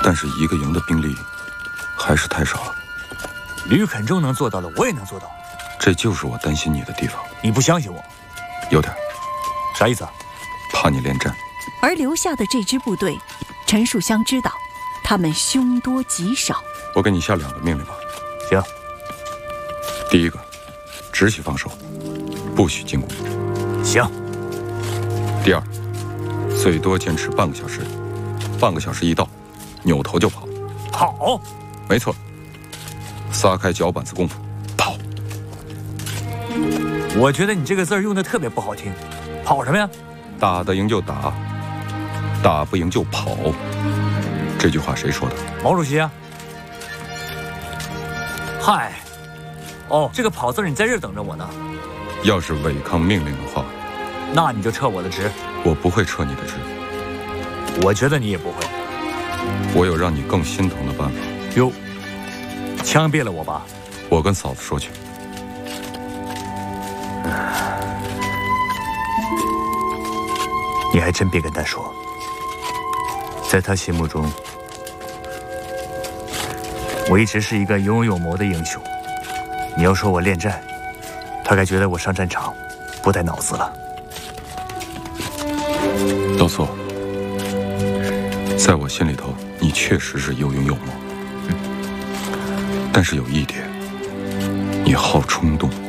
但是一个营的兵力还是太少了。 吕肯中能做到的，我也能做到。 这就是我担心你的地方。 你不相信我？ 有点。 啥意思啊？ 怕你恋战。 而留下的这支部队，陈树湘知道，他们凶多吉少。 我给你下2个命令吧。 行。 第一个，只许放手，不许进攻。 行。 第二，最多坚持半个小时，半个小时一到，扭头就跑。 跑？ 没错。撒开脚板子功夫，跑。 我觉得你这个字儿用的特别不好听，跑什么呀？ 打得赢就打，打不赢就跑。这句话谁说的？ 毛主席啊。嗨，哦，这个跑字你在这儿等着我呢。 要是违抗命令的话， 那你就撤我的职。 我不会撤你的职。 我觉得你也不会。 我有让你更心疼的办法。 哟，枪毙了我吧？ 我跟嫂子说去。 你还真别跟他说，在他心目中，我一直是一个有勇有谋的英雄。你要说我恋战，他该觉得我上战场不带脑子了。 道错，在我心里头，你确实是有勇有谋。但是有一点，你好冲动。